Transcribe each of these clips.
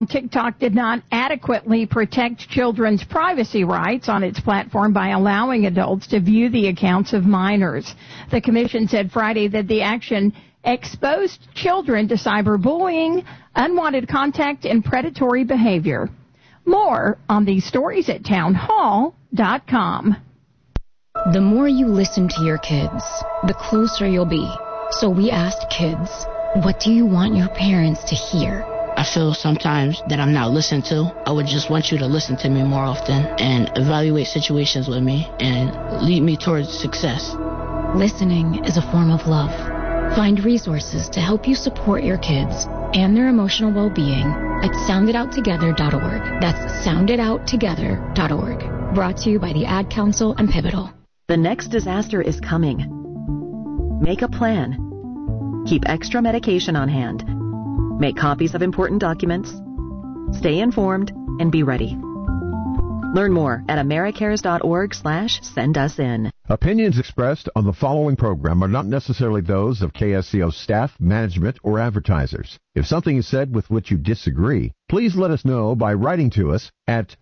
TikTok did not adequately protect children's privacy rights on its platform by allowing adults to view the accounts of minors. The commission said Friday that the action exposed children to cyberbullying, unwanted contact, and predatory behavior. More on these stories at townhall.com. The more you listen to your kids, the closer you'll be. So we asked kids, what do you want your parents to hear? I feel sometimes that I'm not listened to. I would just want you to listen to me more often and evaluate situations with me and lead me towards success. Listening is a form of love. Find resources to help you support your kids and their emotional well-being at soundidouttogether.org. That's soundidouttogether.org. Brought to you by the Ad Council and Pivotal. The next disaster is coming. Make a plan. Keep extra medication on hand. Make copies of important documents. Stay informed and be ready. Learn more at americares.org/send-us-in. Opinions expressed on the following program are not necessarily those of KSCO staff, management, or advertisers. If something is said with which you disagree, please let us know by writing to us at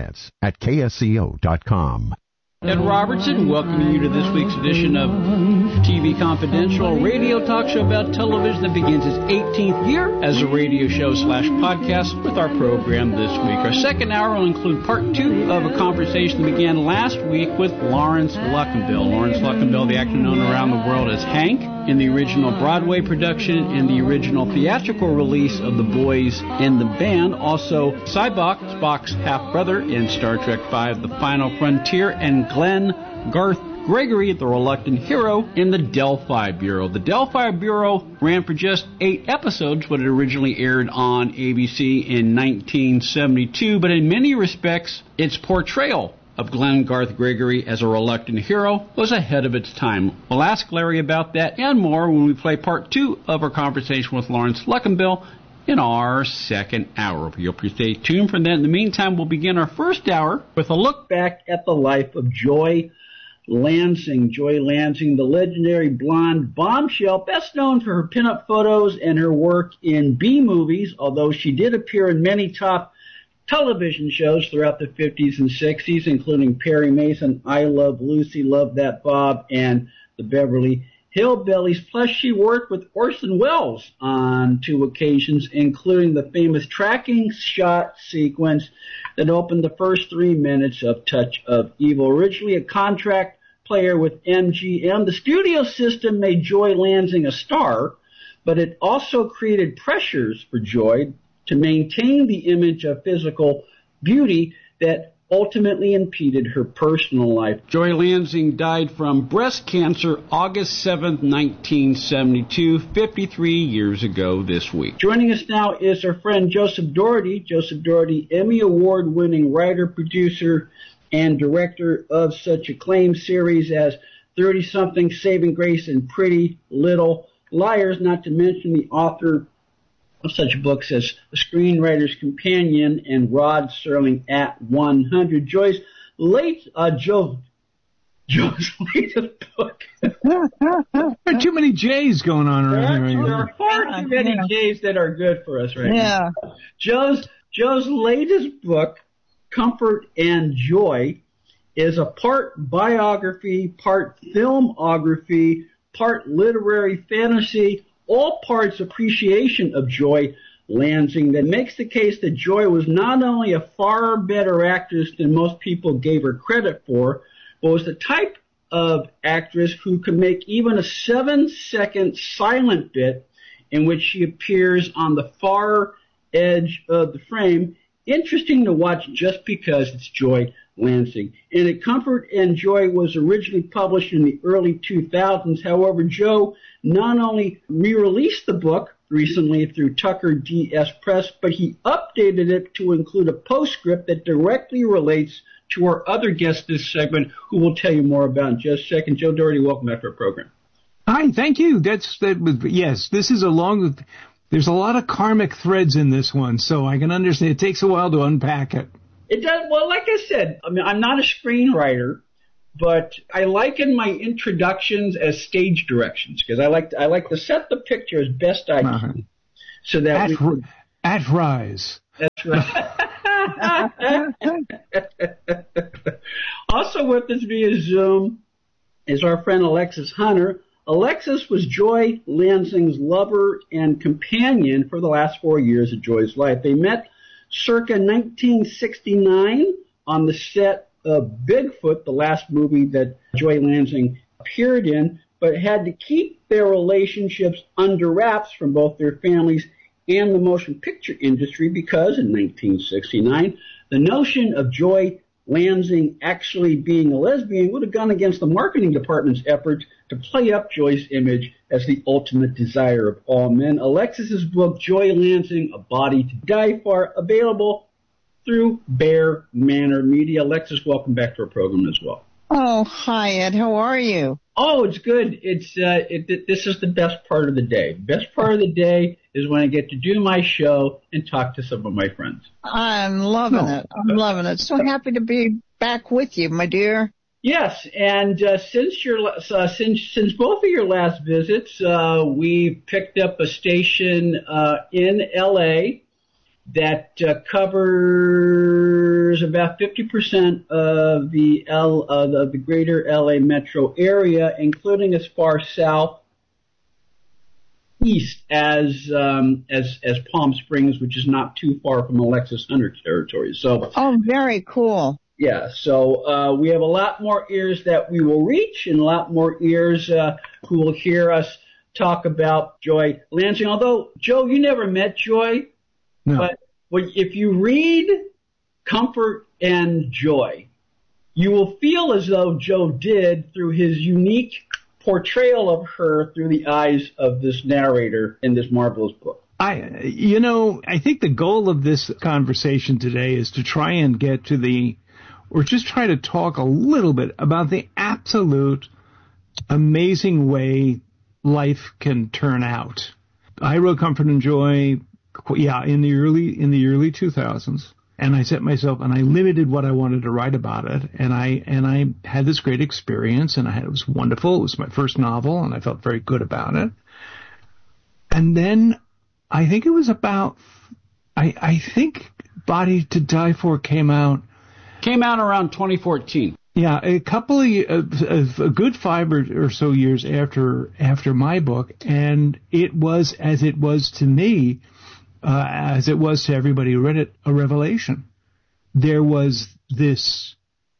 comments@ksco.com. Ed Robertson, welcoming you to this week's edition of TV Confidential, a radio talk show about television that begins its 18th year as a radio show / podcast with our program this week. Our second hour will include part 2 of a conversation that began last week with Lawrence Luckinbill. Lawrence Luckinbill, the actor known around the world as Hank in the original Broadway production and the original theatrical release of The Boys in the Band. Also, Sybok, Spock's half-brother in Star Trek V, The Final Frontier, and Glenn Garth Gregory, the reluctant hero, in the Delphi Bureau. The Delphi Bureau ran for just 8 episodes when it originally aired on ABC in 1972, but in many respects, its portrayal of Glenn Garth Gregory as a reluctant hero was ahead of its time. We'll ask Larry about that and more when we play part 2 of our conversation with Lawrence Luckinbill in our second hour. You'll stay tuned for that. In the meantime, we'll begin our first hour with a look back at the life of Joy Lansing. Joy Lansing, the legendary blonde bombshell, best known for her pinup photos and her work in B-movies, although she did appear in many top television shows throughout the 50s and 60s, including Perry Mason, I Love Lucy, Love That Bob, and the Beverly Hillbillies. Plus, she worked with Orson Welles on 2 occasions, including the famous tracking shot sequence that opened the first 3 minutes of Touch of Evil. Originally a contract player with MGM, the studio system made Joy Lansing a star, but it also created pressures for Joy to maintain the image of physical beauty that ultimately impeded her personal life. Joy Lansing died from breast cancer August 7th, 1972, 53 years ago this week. Joining us now is our friend Joseph Doherty. Joseph Doherty, Emmy Award-winning writer, producer, and director of such acclaimed series as 30-something, Saving Grace, and Pretty Little Liars, not to mention the author of such books as The Screenwriter's Companion and Rod Serling at 100. Joy's latest book. There are too many J's going on around here. There are far too many J's that are good for us right now. Joe's latest book, Comfort and Joy, is a part biography, part filmography, part literary fantasy, all parts appreciation of Joy Lansing that makes the case that Joy was not only a far better actress than most people gave her credit for, but was the type of actress who could make even a 7-second silent bit in which she appears on the far edge of the frame interesting to watch just because it's Joy Lansing. And Comfort and Joy was originally published in the early 2000s. However, Joe not only re-released the book recently through Tucker DS Press, but he updated it to include a postscript that directly relates to our other guest this segment, who we'll tell you more about in just a second. Joe Doherty, welcome back to our program. Hi, thank you. Yes, this is there's a lot of karmic threads in this one, so I can understand. It takes a while to unpack it. It does. Well, like I said, I'm not a screenwriter, but I liken my introductions as stage directions because I like to set the picture as best I can, so that at rise. That's right. Also with us via Zoom is our friend Alexis Hunter. Alexis was Joy Lansing's lover and companion for the last 4 years of Joy's life. They met circa 1969 on the set of Bigfoot, the last movie that Joy Lansing appeared in, but had to keep their relationships under wraps from both their families and the motion picture industry because in 1969, the notion of Joy Lansing actually being a lesbian would have gone against the marketing department's efforts to play up Joy's image as the ultimate desire of all men. Alexis's book, Joy Lansing, A Body to Die For, available through Bear Manor Media. Alexis, welcome back to our program as well. Oh, hi, Ed. How are you? Oh, it's good. This is the best part of the day. Best part of the day is when I get to do my show and talk to some of my friends. I'm loving it. I'm loving it. So happy to be back with you, my dear. Yes, and since both of your last visits, we picked up a station in L.A. that covers about 50% of the greater LA metro area, including as far south east as Palm Springs, which is not too far from Alexis Hunter territory. So, very cool. Yeah, so we have a lot more ears that we will reach, and a lot more ears who will hear us talk about Joy Lansing. Although, Joe, you never met Joy. No. But if you read Comfort and Joy, you will feel as though Joe did through his unique portrayal of her through the eyes of this narrator in this marvelous book. I think the goal of this conversation today is to try and get to just try to talk a little bit about the absolute amazing way life can turn out. I wrote Comfort and Joy, in the early 2000s, and I set myself and I limited what I wanted to write about it, and I had this great experience, and it was wonderful. It was my first novel, and I felt very good about it. And then I think it was about I think Body to Die For came out around 2014. Yeah, a couple of a good 5 or so years after my book, and it was, as it was to me, as it was to everybody who read it, a revelation. There was this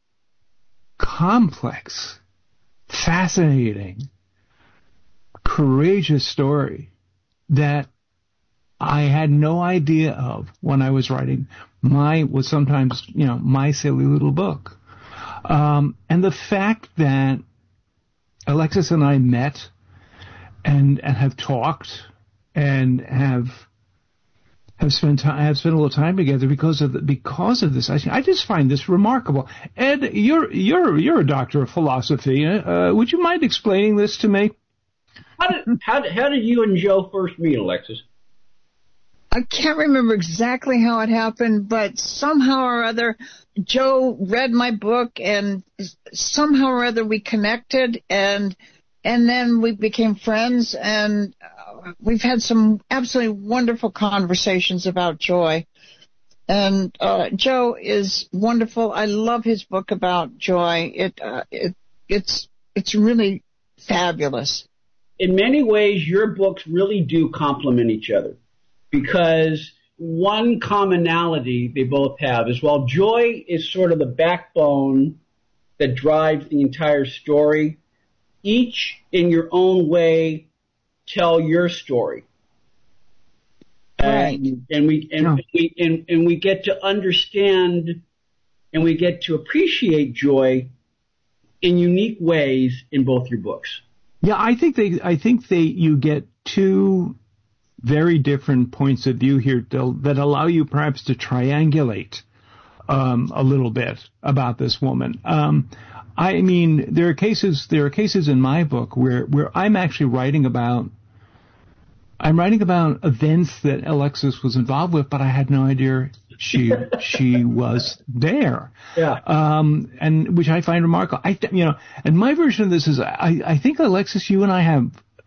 complex, fascinating, courageous story that I had no idea of when I was writing my silly little book. And the fact that Alexis and I met and have talked and have spent a little time together because of this. I just find this remarkable. Ed, you're a doctor of philosophy. Would you mind explaining this to me? How did you and Joe first meet, Alexis? I can't remember exactly how it happened, but somehow or other, Joe read my book, and somehow or other we connected, and then we became friends, and we've had some absolutely wonderful conversations about Joy. And Joe is wonderful. I love his book about Joy. It's really fabulous. In many ways, your books really do complement each other, because one commonality they both have is, while Joy is sort of the backbone that drives the entire story, each in your own way tell your story. Right. And we get to understand and we get to appreciate Joy in unique ways in both your books. Yeah, I think you get two very different points of view here that allow you perhaps to triangulate a little bit about this woman. I mean, there are cases in my book where I'm actually writing about events that Alexis was involved with, but I had no idea she was there. Yeah. And which I find remarkable. And my version of this is, I think, Alexis, you and I have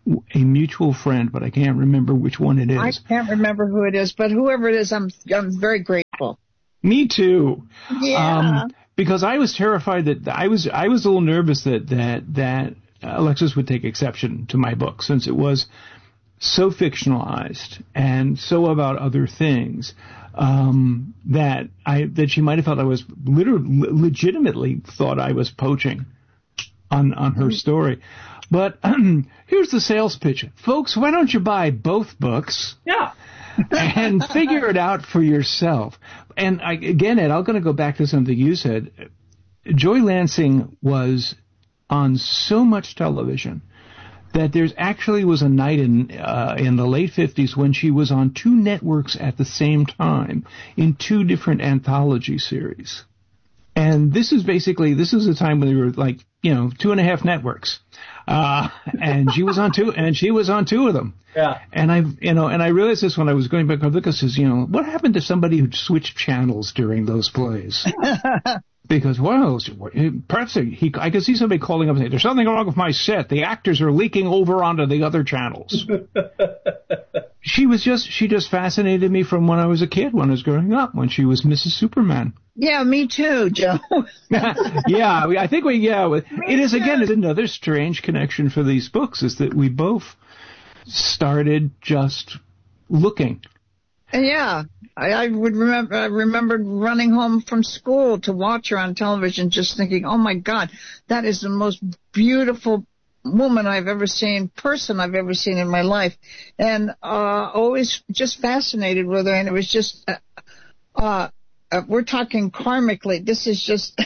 a mutual friend, but I can't remember which one it is. I can't remember who it is, but whoever it is, I'm very grateful. Me too. Yeah. Because I was terrified that I was a little nervous that Alexis would take exception to my book, since it was so fictionalized and so about other things, that she might have felt I was legitimately thought I was poaching on her story. But here's the sales pitch. Folks, why don't you buy both books? Yeah. And figure it out for yourself. And again, Ed, I'm going to go back to something you said. Joy Lansing was on so much television that there's actually was a night in the late 50s when she was on 2 networks at the same time in 2 different anthology series. And this is a time when they were 2.5 networks. And she was on 2 of them. Yeah. And I realized this when I was going back on Lucas says, what happened to somebody who switched channels during those plays? Because, perhaps I could see somebody calling up and saying, there's something wrong with my set. The actors are leaking over onto the other channels. She just fascinated me from when I was a kid, when I was growing up, when she was Mrs. Superman. Yeah, me too, Joe. Yeah, I think it is, again, it's another strange connection for these books, is that we both started just looking. Yeah, I remembered running home from school to watch her on television, just thinking, oh my God, that is the most beautiful woman I've ever seen, person I've ever seen in my life. And always just fascinated with her. And it was just, we're talking karmically. This is just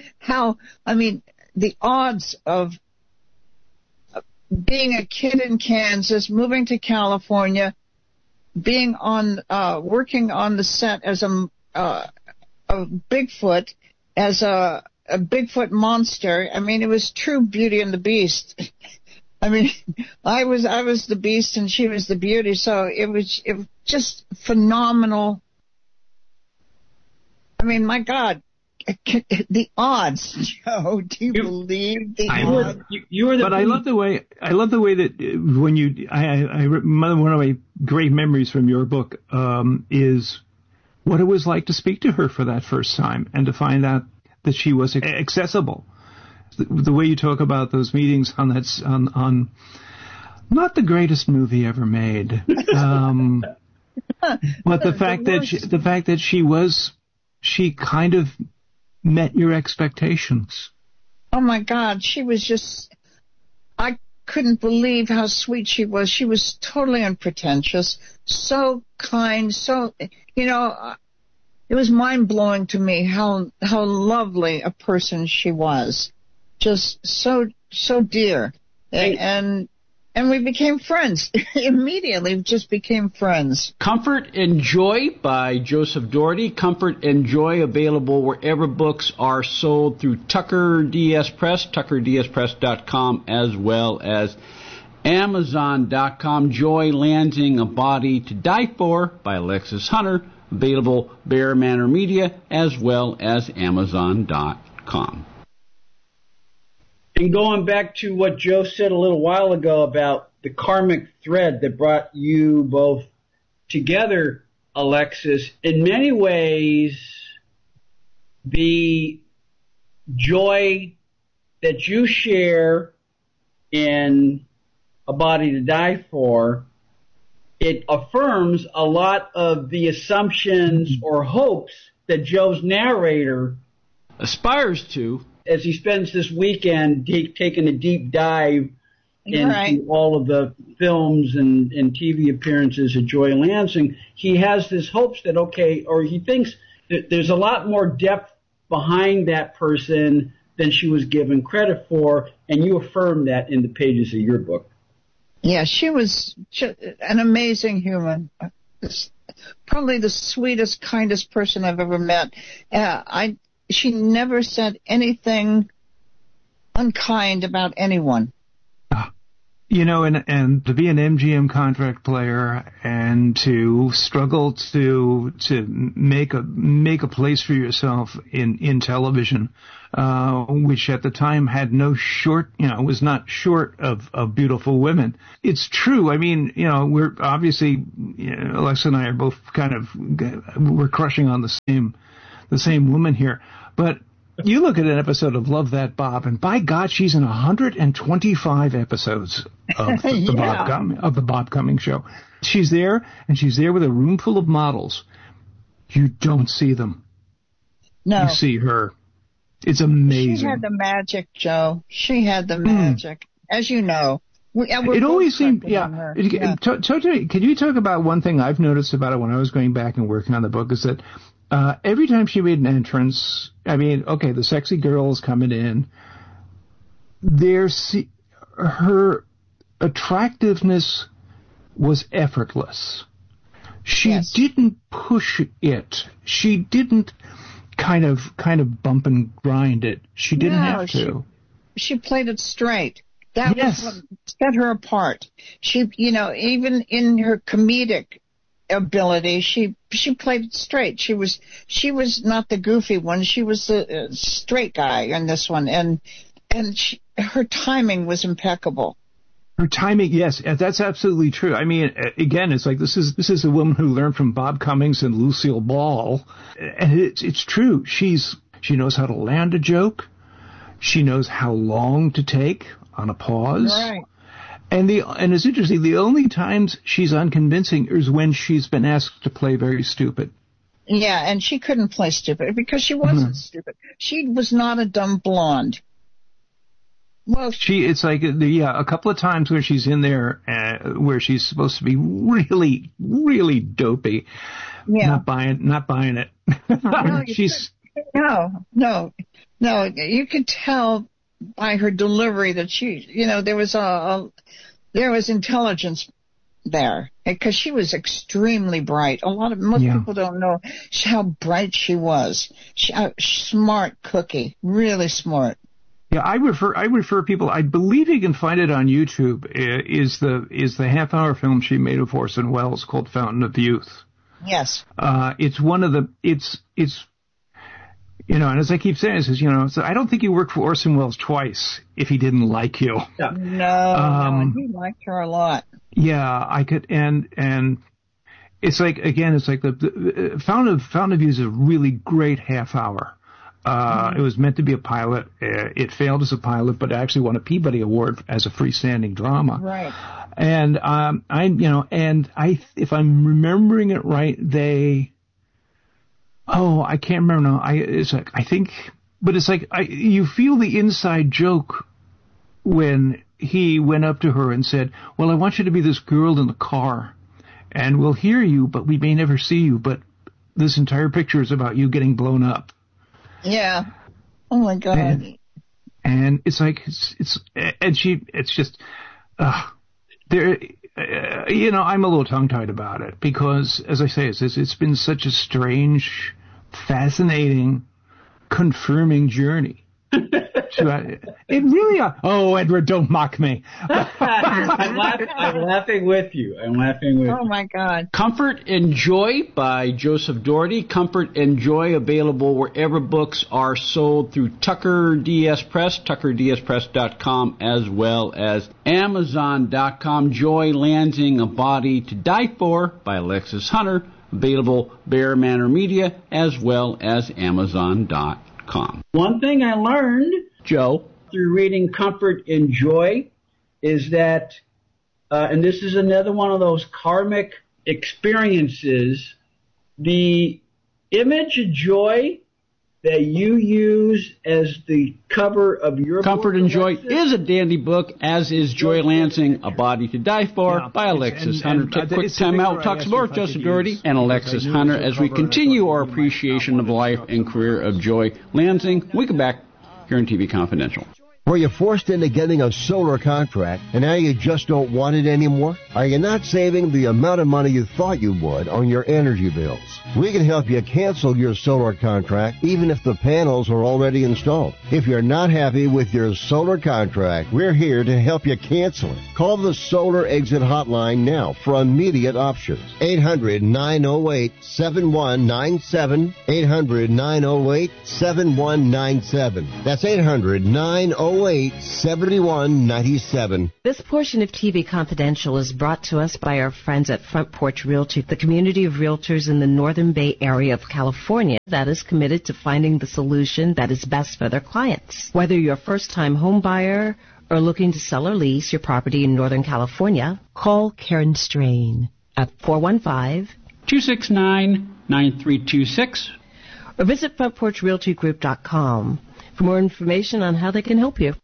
the odds of being a kid in Kansas, moving to California, being working on the set as a Bigfoot, as a Bigfoot monster. I mean, it was true Beauty and the Beast. I mean, I was the Beast and she was the Beauty, so it was just phenomenal. I mean, my God, the odds, Joe. Do you believe the odds? But I love the way that when one of my great memories from your book is what it was like to speak to her for that first time and to find out that she was accessible. The way you talk about those meetings on not the greatest movie ever made, but the fact that she kind of met your expectations. Oh my God, she was just, I couldn't believe how sweet she was. She was totally unpretentious, so kind, so, it was mind-blowing to me how lovely a person she was. Just so dear. And we became friends. Immediately just became friends. Comfort and Joy by Joseph Doherty. Comfort and Joy available wherever books are sold through Tucker DS Press, tuckerdspress.com, as well as Amazon.com. Joy Lansing, A Body to Die For by Alexis Hunter, available Bear Manor Media, as well as Amazon.com. And going back to what Joe said a little while ago about the karmic thread that brought you both together, Alexis, in many ways, the joy that you share in A Body to Die For, it affirms a lot of the assumptions or hopes that Joe's narrator aspires to as he spends this weekend taking a deep dive into all of the films and TV appearances of Joy Lansing. He has this hopes that, he thinks that there's a lot more depth behind that person than she was given credit for, and you affirm that in the pages of your book. Yeah, she was an amazing human. Probably the sweetest, kindest person I've ever met. She never said anything unkind about anyone. You know, and to be an MGM contract player and to struggle to make a place for yourself in television, which at the time had no was not short of beautiful women. It's true. I mean, you know, we're obviously, Alexa and I are both we're crushing on the same woman here, but you look at an episode of Love That Bob, and by God, she's in 125 episodes of the Bob Cummings Show. She's there, and she's there with a room full of models. You don't see them. No. You see her. It's amazing. She had the magic, Joe. She had the magic, as you know. It always seemed, Can you talk about one thing I've noticed about it when I was going back and working on the book is that every time she made an entrance, I mean, okay, the sexy girl is coming in. Her attractiveness was effortless. She didn't push it. She didn't kind of bump and grind it. She didn't have to. She played it straight. That was what set her apart. She, you know, even in her comedic ability, she played it straight. She was not the goofy one. She was the straight guy in this one, and her timing was impeccable. Her timing, yes, that's absolutely true. I mean, again, it's like this is a woman who learned from Bob Cummings and Lucille Ball, and it's true. She knows how to land a joke. She knows how long to take on a pause. Right. And it's interesting, the only times she's unconvincing is when she's been asked to play very stupid. Yeah, and she couldn't play stupid because she wasn't stupid. She was not a dumb blonde. Well, it's like a couple of times where she's in there where she's supposed to be really, really dopey. Yeah. Not buying it. No. You could tell by her delivery that she, you know, there was intelligence there because she was extremely bright. Most people don't know how bright she was. Smart cookie, really smart. Yeah, I refer people. I believe you can find it on YouTube. Is the half-hour film she made of Orson Welles called Fountain of Youth. Yes. It's one of the. It's. You know, and as I keep saying, so I don't think you worked for Orson Welles twice if he didn't like you. Yeah. No, he liked her a lot. Yeah, I could, and it's like the Fountain of Youth is a really great half hour. It was meant to be a pilot. It failed as a pilot, but actually won a Peabody Award as a freestanding drama. Right. And if I'm remembering it right, I can't remember now. You feel the inside joke when he went up to her and said, "Well, I want you to be this girl in the car, and we'll hear you, but we may never see you. But this entire picture is about you getting blown up." Yeah. Oh my God. And it's like I'm a little tongue-tied about it because, as I say, it's been such a strange, fascinating, confirming journey. It really. Oh, Edward, don't mock me. I'm laughing with you. Oh my God. Comfort and Joy by Joseph Doherty. Comfort and Joy available wherever books are sold through Tucker DS Press, tuckerdspress.com, as well as Amazon.com. Joy Lansing, A Body to Die For by Alexis Hunter, available Bear Manor Media as well as Amazon.com. One thing I learned, Joe, through reading Comfort and Joy is that, and this is another one of those karmic experiences, the image of joy that you use as the cover of your Comfort book, and Joy is a dandy book, as is Joy Lansing, A Body to Die For by Alexis Hunter. Take a quick time out. Talk some more with Joseph Doherty and Alexis Hunter as we continue our appreciation of the life and career of Joy Lansing. We come back here on TV Confidential. Were you forced into getting a solar contract and now you just don't want it anymore? Are you not saving the amount of money you thought you would on your energy bills? We can help you cancel your solar contract even if the panels are already installed. If you're not happy with your solar contract, we're here to help you cancel it. Call the Solar Exit Hotline now for immediate options. 800-908-7197. 800-908-7197. That's 800-908-7197. This portion of TV Confidential is brought to us by our friends at Front Porch Realty, the community of realtors in the Northern Bay area of California that is committed to finding the solution that is best for their clients. Whether you're a first-time home buyer or looking to sell or lease your property in Northern California, call Karen Strain at 415-269-9326 or visit frontporchrealtygroup.com for more information on how they can help you.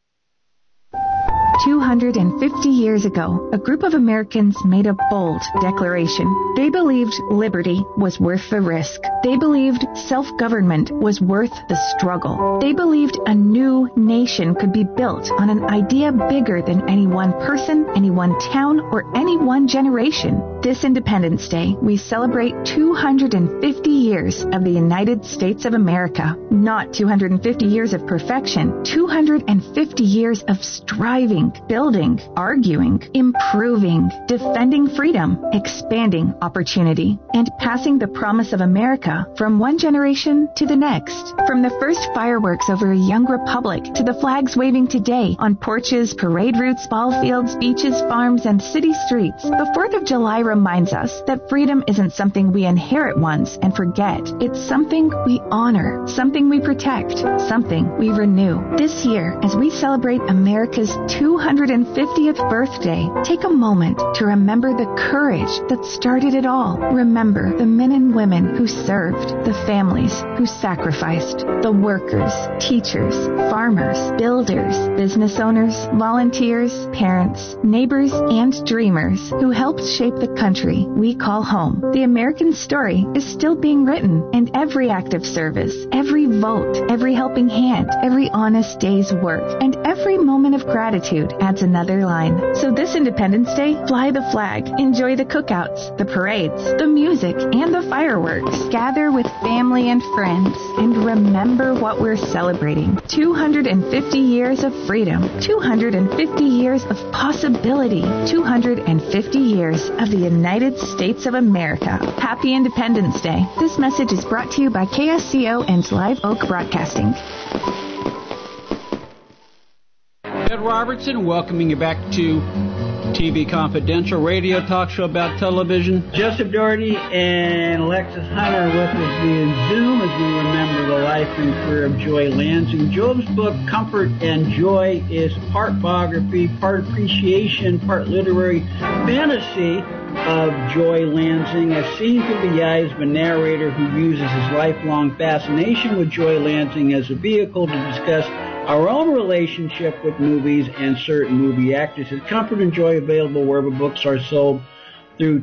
250 years ago, a group of Americans made a bold declaration. They believed liberty was worth the risk. They believed self-government was worth the struggle. They believed a new nation could be built on an idea bigger than any one person, any one town, or any one generation. This Independence Day, we celebrate 250 years of the United States of America. Not 250 years of perfection, 250 years of striving, building, arguing, improving, defending freedom, expanding opportunity, and passing the promise of America from one generation to the next. From the first fireworks over a young republic to the flags waving today on porches, parade routes, ball fields, beaches, farms, and city streets, the 4th of July reminds us that freedom isn't something we inherit once and forget. It's something we honor, something we protect, something we renew. This year, as we celebrate America's 250th birthday, take a moment to remember the courage that started it all. Remember the men and women who served, the families who sacrificed, the workers, teachers, farmers, builders, business owners, volunteers, parents, neighbors, and dreamers who helped shape the country we call home. The American story is still being written, and every act of service, every vote, every helping hand, every honest day's work, and every moment of gratitude adds another line. So this Independence Day, fly the flag, enjoy the cookouts, the parades, the music, and the fireworks. Gather with family and friends, and remember what we're celebrating. 250 years of freedom, 250 years of possibility, 250 years of the United States of America. Happy Independence Day. This message is brought to you by KSCO and Live Oak Broadcasting. Ed Robertson, welcoming you back to TV Confidential, radio talk show about television. Joseph Doherty and Alexis Hunter with us via Zoom as we remember the life and career of Joy Lansing. Joe's book, Comfort and Joy, is part biography, part appreciation, part literary fantasy of Joy Lansing, as seen through the eyes of a narrator who uses his lifelong fascination with Joy Lansing as a vehicle to discuss our own relationship with movies and certain movie actresses. Comfort and Joy available wherever books are sold through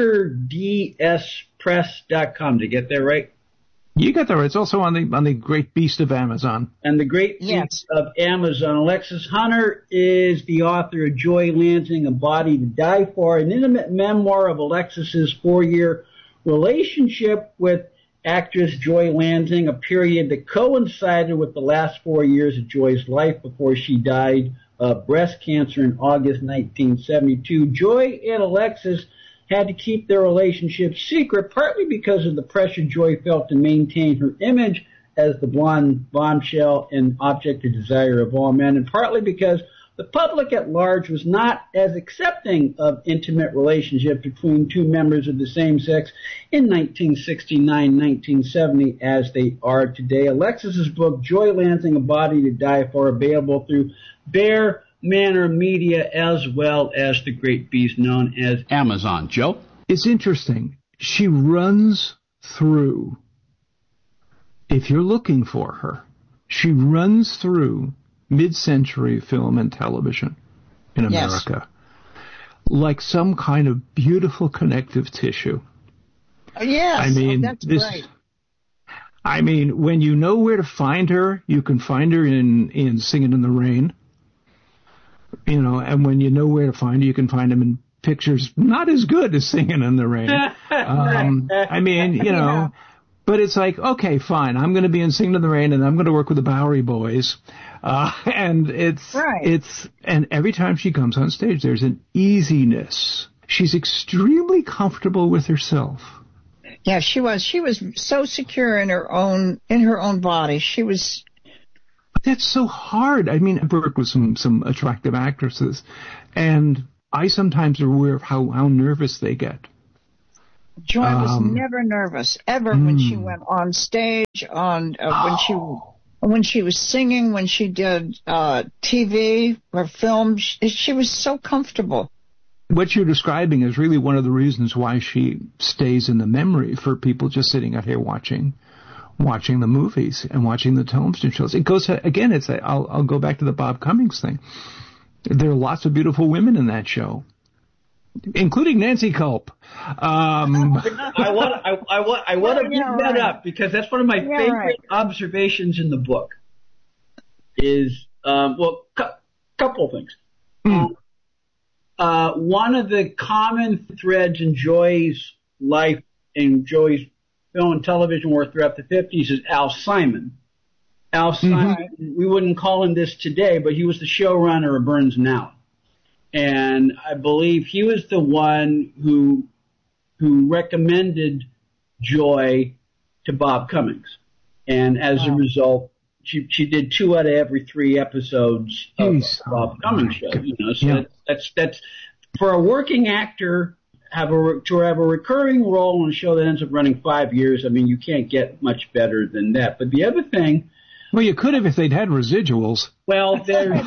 TuckerDSPress.com. Did you get that right? You got that right. It's also on the Great Beast of Amazon. And the Great Beast of Amazon. Alexis Hunter is the author of Joy Lansing, A Body to Die For, an intimate memoir of Alexis's 4-year relationship with actress Joy Lansing, a period that coincided with the last 4 years of Joy's life before she died of breast cancer in August 1972. Joy and Alexis had to keep their relationship secret, partly because of the pressure Joy felt to maintain her image as the blonde bombshell and object of desire of all men, and partly because the public at large was not as accepting of intimate relationships between two members of the same sex in 1969-1970 as they are today. Alexis's book, Joy Lansing, A Body to Die For, available through Bear Manor Media as well as the Great Beast known as Amazon. Joe? It's interesting. She runs through, if you're looking for her, she runs through mid-century film and television in America, like some kind of beautiful connective tissue. Oh, yes. I mean, that's right. I mean, when you know where to find her, you can find her in Singing in the Rain. you know, and when you know where to find you can find them in pictures not as good as Singing in the Rain. I mean, you know, but it's like, okay, fine, I'm going to be in Singing in the Rain, and I'm going to work with the Bowery Boys. And and every time she comes on stage, there's an easiness. She's extremely comfortable with herself. Yeah, she was so secure in her own body. She was. That's so hard. I mean, I work with some attractive actresses, and I sometimes are aware of how nervous they get. Joy was never nervous ever when she went on stage, when she was singing, when she did TV or film. She was so comfortable. What you're describing is really one of the reasons why she stays in the memory for people just sitting out here watching the movies and watching the television shows. It goes again. I'll go back to the Bob Cummings thing. There are lots of beautiful women in that show, including Nancy Culp. I want to bring that up because that's one of my favorite observations in the book. Is couple of things. One of the common threads in Joy's life and Joy's film and television work throughout the 50s is Al Simon. Al Simon, we wouldn't call him this today, but he was the showrunner of Burns and Allen. And I believe he was the one who recommended Joy to Bob Cummings. And as a result, she did 2 out of every 3 episodes of Bob Cummings' show. You know, so that's for a working actor to have a recurring role in a show that ends up running 5 years. I mean, you can't get much better than that. But the other thing. Well, you could have if they'd had residuals. Well, there's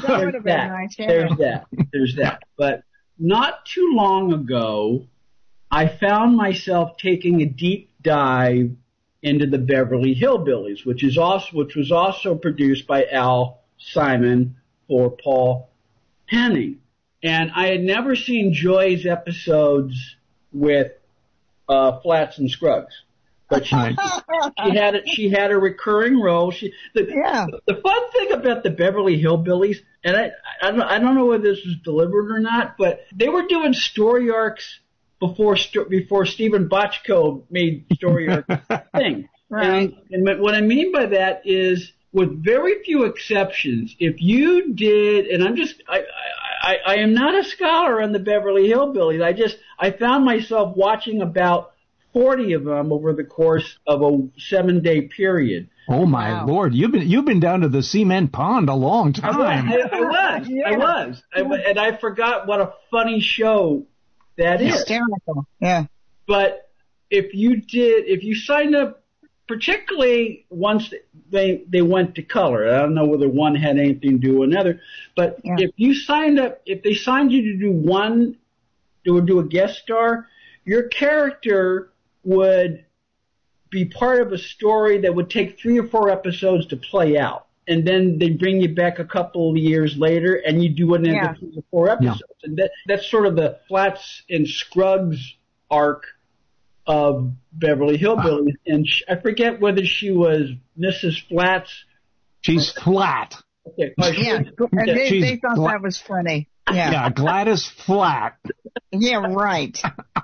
that. But not too long ago, I found myself taking a deep dive into the Beverly Hillbillies, which was also produced by Al Simon for Paul Henning. And I had never seen Joy's episodes with Flats and Scruggs. But she had a recurring role. The fun thing about the Beverly Hillbillies, and I don't know whether this was deliberate or not, but they were doing story arcs before Stephen Bochco made story arcs thing. Right. And what I mean by that is, with very few exceptions, if you did, and I am not a scholar on the Beverly Hillbillies. I found myself watching about 40 of them over the course of a 7-day period. Oh my Lord! You've been down to the cement pond a long time. I was, and I forgot what a funny show that is. Hysterical. Yeah. But if you signed up, particularly once they went to color, I don't know whether one had anything to do with another, but if they signed you to do one, to do a guest star, your character would be part of a story that would take 3 or 4 episodes to play out. And then they bring you back a couple of years later and you do another 3 or 4 episodes. Yeah. And that's sort of the Flats and Scruggs arc of Beverly Hillbillies. And I forget whether she was Mrs. Flats. She's flat. Okay. And they thought that was funny. Yeah, Gladys Flat. Yeah, right.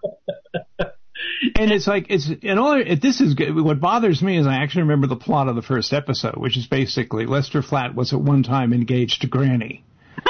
And it's like, this is good. What bothers me is I actually remember the plot of the first episode, which is basically Lester Flat was at one time engaged to Granny.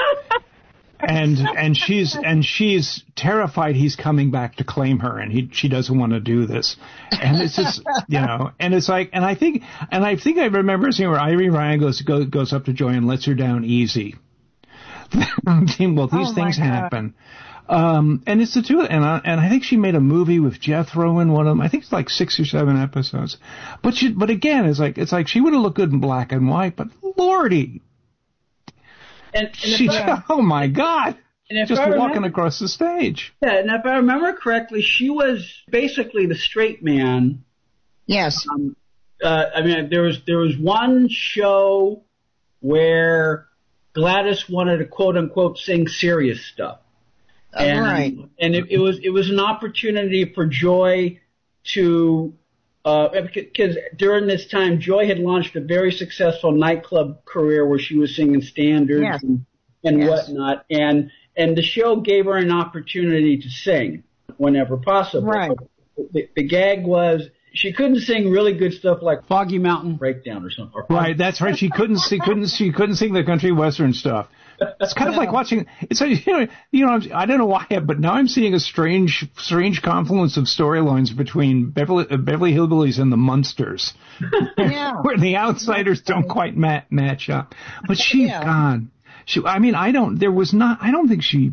And she's terrified he's coming back to claim her, and she doesn't want to do this. And it's just, and it's like, and I think I remember seeing where Irene Ryan goes up to Joy and lets her down easy. Well, these things happen. And it's the two, and I think she made a movie with Jethro in one of them. I think it's like 6 or 7 episodes. But again, it's like she would have looked good in black and white, but Lordy. Oh my God. Just walking across the stage. Yeah, and if I remember correctly, she was basically the straight man. Yes. There was one show where Gladys wanted to quote unquote sing serious stuff. And it was an opportunity for Joy to, because during this time, Joy had launched a very successful nightclub career where she was singing standards and whatnot. And the show gave her an opportunity to sing whenever possible. Right. The gag was she couldn't sing really good stuff like Foggy Mountain Breakdown or something. Right, that's right. She couldn't sing the country western stuff. It's kind of like watching. It's I don't know why, but now I'm seeing a strange confluence of storylines between Beverly Hillbillies and the Munsters, where the outsiders don't quite match up. But she's gone. I don't think she.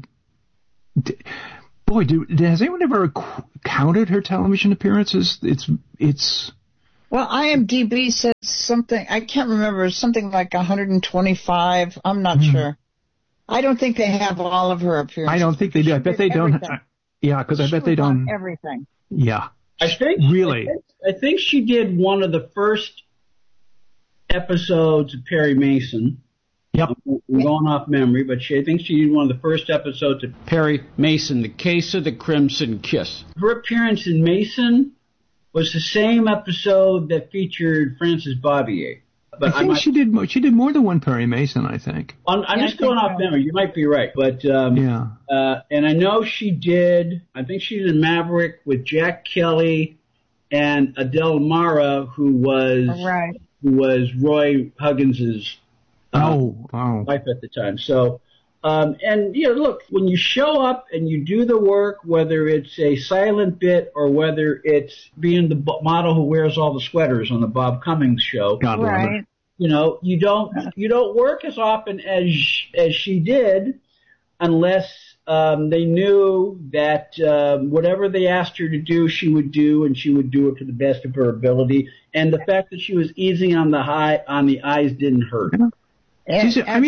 Boy, has anyone ever counted her television appearances? It's. Well, IMDb says something. I can't remember. Something like 125. I'm not sure. I don't think they have all of her appearances. I don't think they do. I bet they don't. Yeah, because I bet they don't. Everything. Yeah. I think really. I think she did one of the first episodes of Perry Mason. Yep. I'm going off memory, but I think she did one of the first episodes of Perry Mason, The Case of the Crimson Kiss. Her appearance in Mason was the same episode that featured Frances Bavier. But I think she did more than one Perry Mason, I think. I'm just going off memory. You might be right. But and I know she did, I think she did Maverick with Jack Kelly and Adele Mara, who was Roy Huggins's wife at the time. So, look, when you show up and you do the work, whether it's a silent bit or whether it's being the model who wears all the sweaters on the Bob Cummings show, right? You don't work as often as she did, unless they knew that whatever they asked her to do, she would do, and she would do it to the best of her ability. And the fact that she was easy on the eyes didn't hurt. Did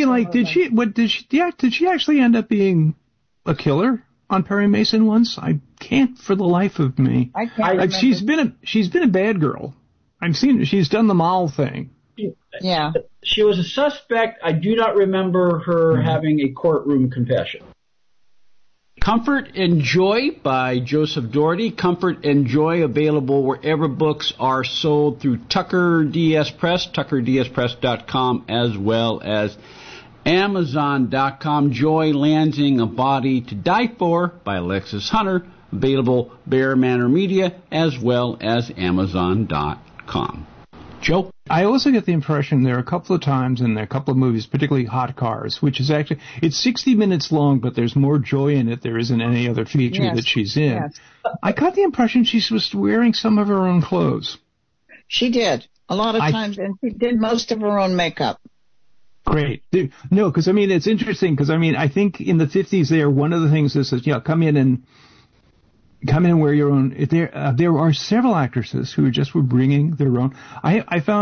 she actually end up being a killer on Perry Mason once? I can't for the life of me. I can't. She's been a bad girl. She's done the Mall thing. Yeah. She was a suspect. I do not remember her having a courtroom confession. Comfort and Joy by Joseph Doherty. Comfort and Joy available wherever books are sold through Tucker DS Press, tuckerdspress.com, as well as Amazon.com. Joy Lansing, A Body to Die For by Alexis Hunter, available Bear Manor Media, as well as Amazon.com. Joe? I also get the impression there are a couple of times in a couple of movies, particularly Hot Cars, which is actually, it's 60 minutes long, but there's more joy in it there isn't any other feature that she's in. Yes. I got the impression she was wearing some of her own clothes. She did, a lot of times, and she did most of her own makeup. Great. No, because, it's interesting, because, I think in the 50s there, one of the things is that, come in and wear your own. There are several actresses who were bringing their own. I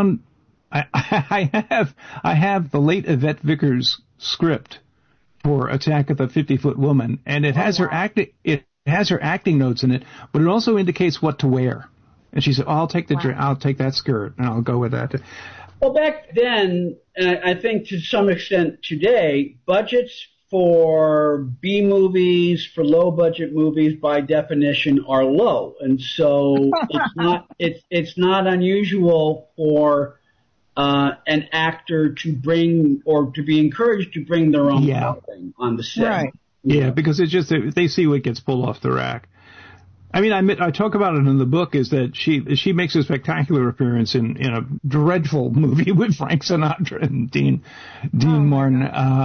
have the late Yvette Vickers script for Attack of the 50-Foot Woman, and it has her acting notes in it, but it also indicates what to wear. And she said, I'll take that skirt, and I'll go with that. Well, back then, and I think to some extent today, budgets for B movies, for low budget movies, by definition, are low, and so it's not unusual for an actor to bring or to be encouraged to bring their own clothing on the set. Right. Yeah, because it's just they see what gets pulled off the rack. I talk about it in the book, is that she makes a spectacular appearance in a dreadful movie with Frank Sinatra and Dean Martin,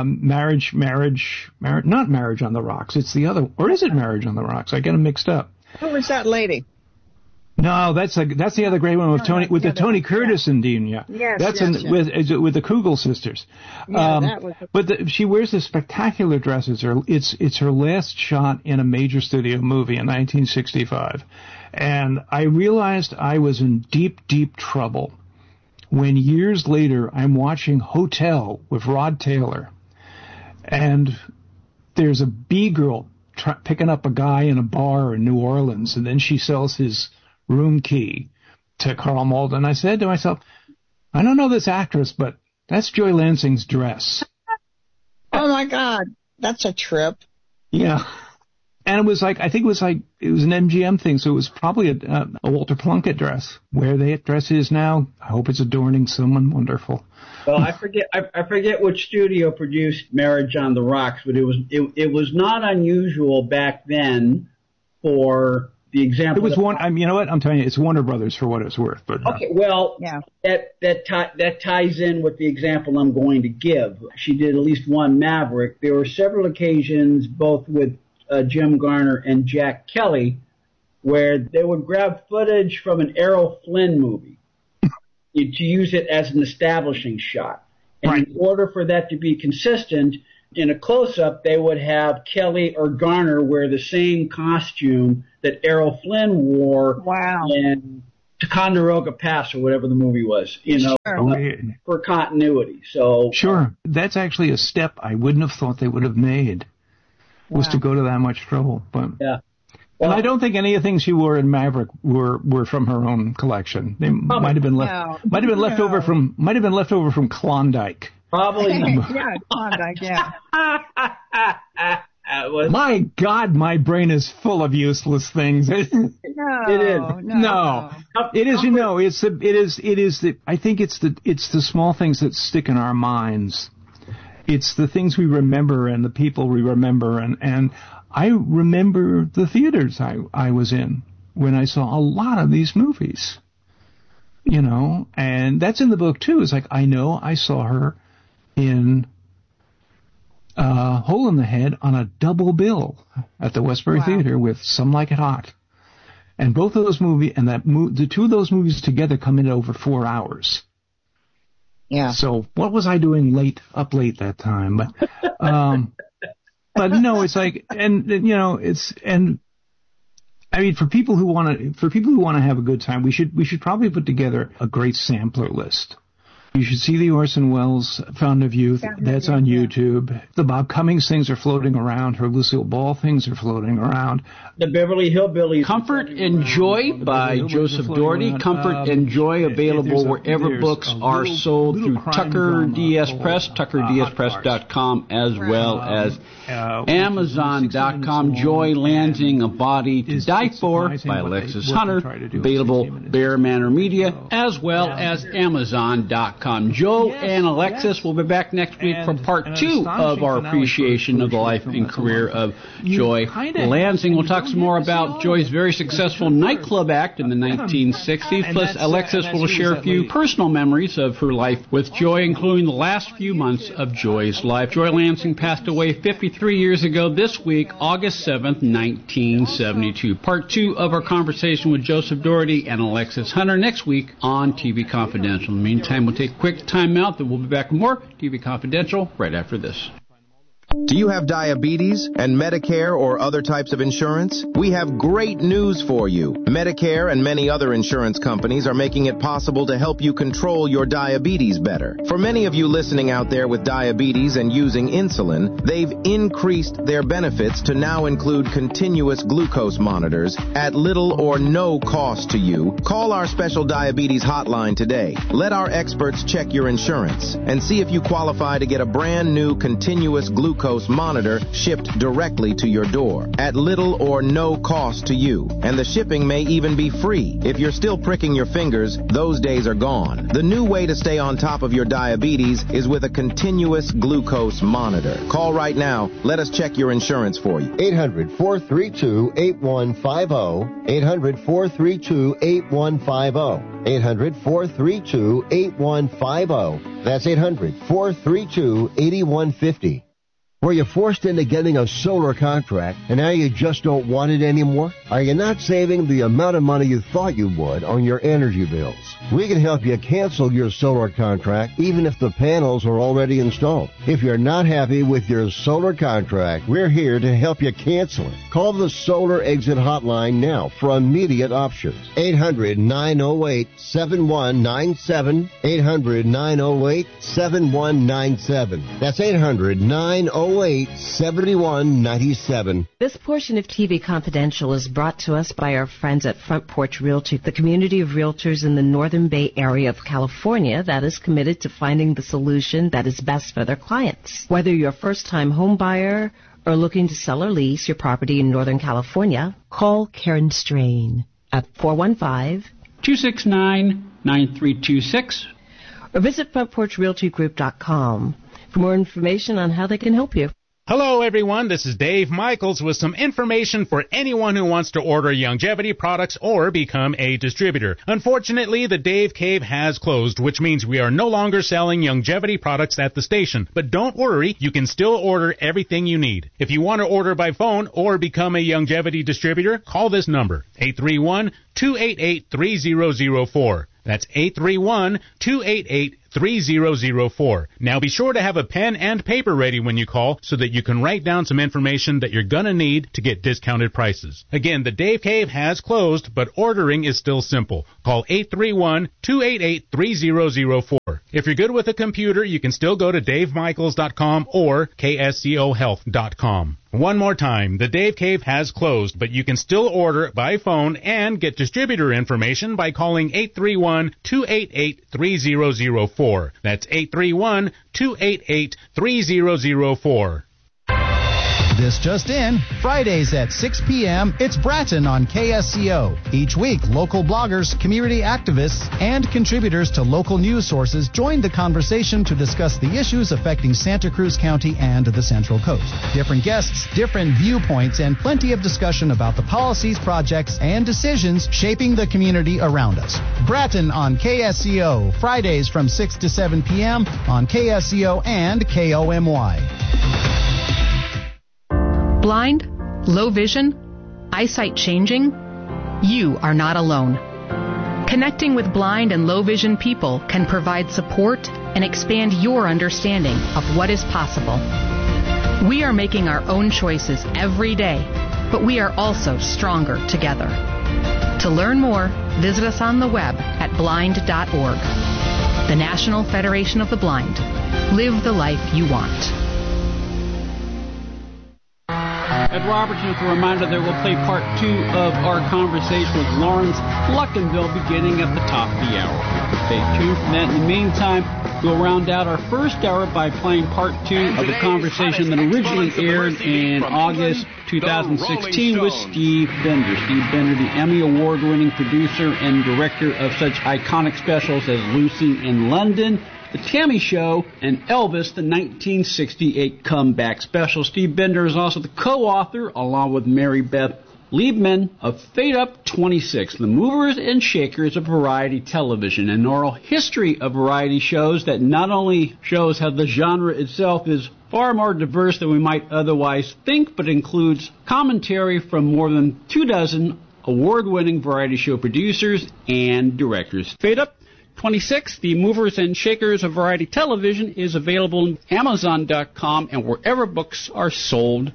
not Marriage on the Rocks. It's the other, or is it Marriage on the Rocks? I get them mixed up. Who was that lady? No, that's the other great one with Tony Curtis and Dean. Yeah, yes, that's with the Kugel sisters. Yeah, she wears the spectacular dresses. It's her last shot in a major studio movie in 1965, and I realized I was in deep, deep trouble when years later I'm watching Hotel with Rod Taylor, and there's a B girl picking up a guy in a bar in New Orleans, and then she sells his room key to Carl Malden. I said to myself, I don't know this actress, but that's Joy Lansing's dress. Oh my God, that's a trip. Yeah. And it was like an MGM thing, so it was probably a Walter Plunkett dress. Where that dress is now, I hope it's adorning someone wonderful. Well, I forget which studio produced Marriage on the Rocks, but it was not unusual back then for the example. It was one. I mean, you know what? I'm telling you, it's Warner Brothers for what it's worth. But okay, well, yeah. that ties in with the example I'm going to give. She did at least one Maverick. There were several occasions, both with Jim Garner and Jack Kelly, where they would grab footage from an Errol Flynn movie to use it as an establishing shot. And right. In order for that to be consistent, in a close-up, they would have Kelly or Garner wear the same costume that Errol Flynn wore in Ticonderoga Pass or whatever the movie was, for continuity. So sure, that's actually a step I wouldn't have thought they would have made. Was to go to that much trouble, but yeah. Well, and I don't think any of the things she wore in Maverick were from her own collection. They might have been left over from Klondike. Probably. Yeah, Klondike. Yeah. My God, my brain is full of useless things. It is. No. It is. You know, it is. I think it's the small things that stick in our minds. It's the things we remember and the people we remember. And I remember the theaters I was in when I saw a lot of these movies, you know, and that's in the book too. It's like, I know I saw her in Hole in the Head on a double bill at the Westbury Theater with Some Like It Hot. And both of those movies and the two of those movies together come in over 4 hours. Yeah. So what was I doing up late that time? But no, it's like, and you know, I mean, for people who want to have a good time, we should probably put together a great sampler list. You should see the Orson Welles Fountain of Youth. That's on YouTube. The Bob Cummings things are floating around. Her Lucille Ball things are floating around. The Beverly Hillbillies. Comfort and Joy by Joseph Doherty. Comfort and Joy available wherever books are sold through Tucker DS Press, tuckerdspress.com, as well as Amazon.com. Joy Lansing, A Body to Die For by Alexis Hunter, available Bear Manor Media, as well as Amazon.com. Joe and Alexis will be back next week for part 2 of our appreciation of the life and career of Joy Lansing. We'll talk some more about Joy's very successful nightclub act in the 1960s. Plus, Alexis will share a few personal memories of her life with Joy, including the last few months of Joy's life. Joy Lansing passed away 53 years ago this week, August 7th, 1972. Part 2 of our conversation with Joseph Doherty and Alexis Hunter next week on TV Confidential. In the meantime, we'll take a quick time out, then we'll be back with more TV Confidential right after this. Do you have diabetes and Medicare or other types of insurance? We have great news for you. Medicare and many other insurance companies are making it possible to help you control your diabetes better. For many of you listening out there with diabetes and using insulin, they've increased their benefits to now include continuous glucose monitors at little or no cost to you. Call our special diabetes hotline today. Let our experts check your insurance and see if you qualify to get a brand new continuous glucose monitor shipped directly to your door at little or no cost to you. And the shipping may even be free. If you're still pricking your fingers, those days are gone. The new way to stay on top of your diabetes is with a continuous glucose monitor. Call right now. Let us check your insurance for you. 800-432-8150. 800-432-8150. 800-432-8150. That's 800-432-8150. Were you forced into getting a solar contract and now you just don't want it anymore? Are you not saving the amount of money you thought you would on your energy bills? We can help you cancel your solar contract even if the panels are already installed. If you're not happy with your solar contract, we're here to help you cancel it. Call the Solar Exit Hotline now for immediate options. 800-908-7197. 800-908-7197. That's 800-908-7197. This portion of TV Confidential is brought to us by our friends at Front Porch Realty, the community of realtors in the Northern Bay area of California that is committed to finding the solution that is best for their clients. Whether you're a first-time home buyer, or looking to sell or lease your property in Northern California, call Karen Strain at 415-269-9326 or visit FrontPorchRealtyGroup.com for more information on how they can help you. Hello, everyone. This is Dave Michaels with some information for anyone who wants to order Youngevity products or become a distributor. Unfortunately, the Dave Cave has closed, which means we are no longer selling Youngevity products at the station. But don't worry, you can still order everything you need. If you want to order by phone or become a Youngevity distributor, call this number, 831-288-3004. That's 831-288-3004. Now be sure to have a pen and paper ready when you call so that you can write down some information that you're going to need to get discounted prices. Again, the Dave Cave has closed, but ordering is still simple. Call 831-288-3004. If you're good with a computer, you can still go to davemichaels.com or kscohealth.com. One more time, the Dave Cave has closed, but you can still order by phone and get distributor information by calling 831-288-3004. That's 831-288-3004. This just in, Fridays at 6 p.m., it's Bratton on KSCO. Each week, local bloggers, community activists, and contributors to local news sources join the conversation to discuss the issues affecting Santa Cruz County and the Central Coast. Different guests, different viewpoints, and plenty of discussion about the policies, projects, and decisions shaping the community around us. Bratton on KSCO, Fridays from 6 to 7 p.m. on KSCO and KOMY. Blind? Low vision? Eyesight changing? You are not alone. Connecting with blind and low vision people can provide support and expand your understanding of what is possible. We are making our own choices every day, but we are also stronger together. To learn more, visit us on the web at blind.org. The National Federation of the Blind. Live the life you want. Ed Robertson with a reminder that we'll play part 2 of our conversation with Lawrence Luckinbill beginning at the top of the hour. Stay tuned for that. In the meantime, we'll round out our first hour by playing part 2 of the conversation that originally aired in August 2016 with Steve Bender. Steve Bender, the Emmy Award-winning producer and director of such iconic specials as Lucy in London, The Tammy Show, and Elvis, the 1968 comeback special. Steve Bender is also the co-author, along with Mary Beth Liebman, of Fade Up 26, The Movers and Shakers of Variety Television, an oral history of variety shows that not only shows how the genre itself is far more diverse than we might otherwise think, but includes commentary from more than 24 award-winning variety show producers and directors. Fade Up 26, The Movers and Shakers of Variety Television, is available on Amazon.com and wherever books are sold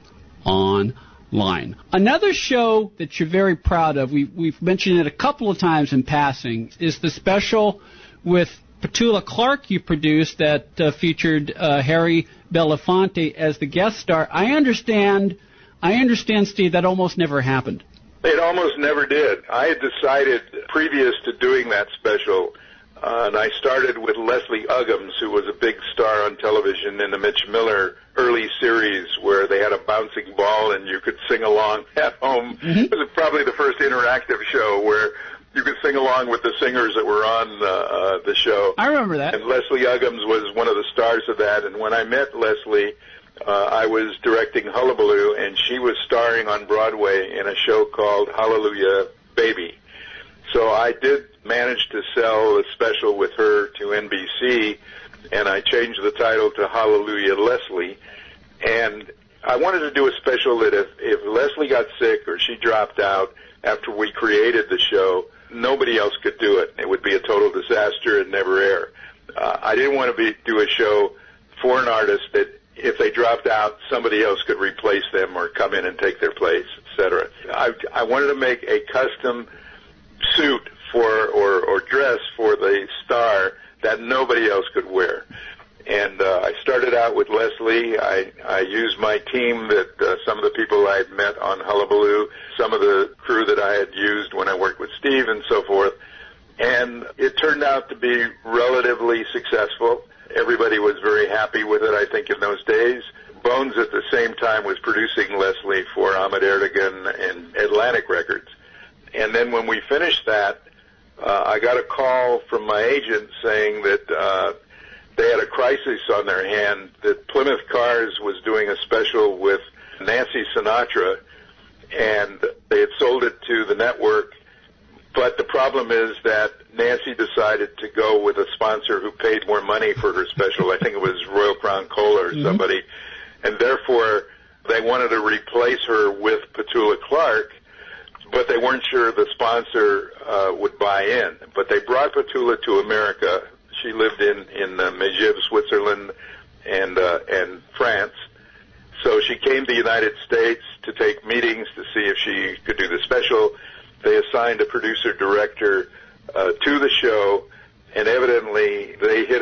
online. Another show that you're very proud of, we've mentioned it a couple of times in passing, is the special with Petula Clark you produced that featured Harry Belafonte as the guest star. I understand, Steve, that almost never happened. It almost never did. I had decided previous to doing that special, and I started with Leslie Uggams, who was a big star on television in the Mitch Miller early series where they had a bouncing ball and you could sing along at home. Mm-hmm. It was probably the first interactive show where you could sing along with the singers that were on the show. I remember that. And Leslie Uggams was one of the stars of that. And when I met Leslie, I was directing Hullabaloo, and she was starring on Broadway in a show called Hallelujah Baby. So I did manage to sell a special with her to NBC, and I changed the title to Hallelujah Leslie. And I wanted to do a special that if Leslie got sick or she dropped out after we created the show, nobody else could do it. It would be a total disaster and never air. I didn't want to do a show for an artist that if they dropped out, somebody else could replace them or come in and take their place, etc. I wanted to make a custom suit for or dress for the star that nobody else could wear. And I started out with Leslie. I used my team, that some of the people I had met on Hullabaloo, some of the crew that I had used when I worked with Steve and so forth. And it turned out to be relatively successful. Everybody was very happy with it, I think, in those days. Bones at the same time was producing Leslie for Ahmet Ertegun and Atlantic Records. And then when we finished that, I got a call from my agent saying that they had a crisis on their hand, that Plymouth Cars was doing a special with Nancy Sinatra, and they had sold it to the network. But the problem is that Nancy decided to go with a sponsor who paid more money for her special. I think it was Royal Crown Cola or somebody. And therefore, they wanted to replace her with Petula Clark, but they weren't sure the sponsor would buy in. But they brought Petula to America. She lived in Megève, Switzerland, and France. So she came to the United States to take meetings to see if she could do the special. They assigned a producer-director to the show, and evidently they hit